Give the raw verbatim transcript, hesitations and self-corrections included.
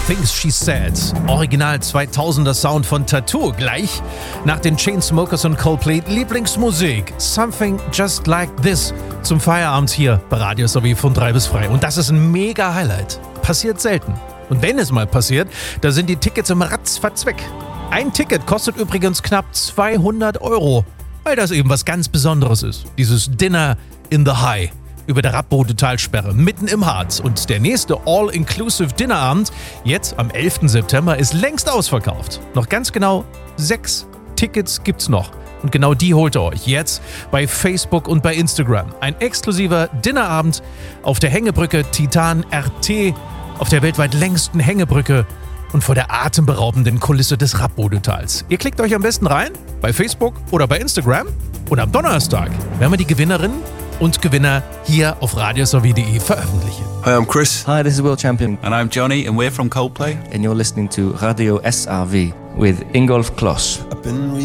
Things She Said. Original zweitausender Sound von Tattoo. Gleich nach den Chainsmokers und Coldplay Lieblingsmusik. Something Just Like This. Zum Feierabend hier bei Radio Sowie von drei bis frei. Und das ist ein mega Highlight. Passiert selten. Und wenn es mal passiert, da sind die Tickets im Ratzfatz weg. Ein Ticket kostet übrigens knapp zweihundert Euro. Weil das eben was ganz Besonderes ist. Dieses Dinner in the High. Über der Radboud-Talsperre, mitten im Harz. Und der nächste All-Inclusive-Dinnerabend, jetzt am elften September, ist längst ausverkauft. Noch ganz genau sechs Tickets gibt's noch. Und genau die holt ihr euch jetzt bei Facebook und bei Instagram. Ein exklusiver Dinnerabend auf der Hängebrücke Titan R T, auf der weltweit längsten Hängebrücke und vor der atemberaubenden Kulisse des Radboud-Tals. Ihr klickt euch am besten rein, bei Facebook oder bei Instagram. Und am Donnerstag werden wir die Gewinnerinnen und Gewinner hier auf radiosowie punkt de veröffentlichen. Hi, I'm Chris. Hi, this is Will Champion. And I'm Johnny, and we're from Coldplay. And you're listening to Radio S R V with Ingolf Kloss.